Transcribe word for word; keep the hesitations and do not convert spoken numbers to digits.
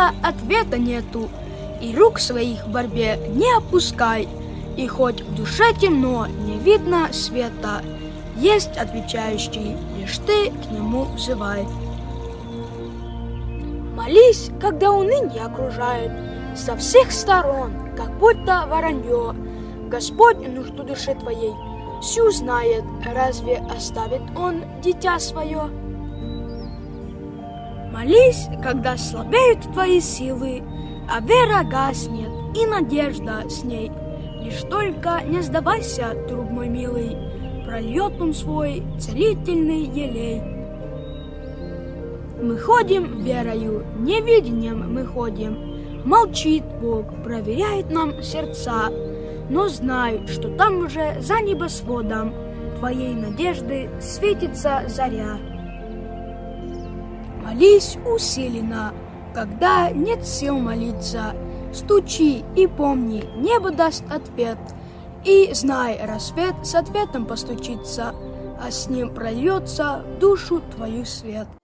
когда ответа нету, и рук своих в борьбе не опускай, и хоть в душе темно, не видно света, есть отвечающий, лишь ты к нему взывай. Молись, когда уныние окружает со всех сторон, как будто воронье. Господь нужду души твоей всю знает, разве оставит Он дитя свое? Молись, когда слабеют твои силы, а вера гаснет, и надежда с ней. Лишь только не сдавайся, друг мой милый, прольет Он свой целительный елей. Мы ходим верою, невидением мы ходим. Молчит Бог, проверяет нам сердца, но знаю, что там уже за небосводом твоей надежды светится заря. Молись усиленно, когда нет сил молиться, стучи и помни, небо даст ответ, и знай, рассвет с ответом постучится, а с ним прольется в душу твою свет.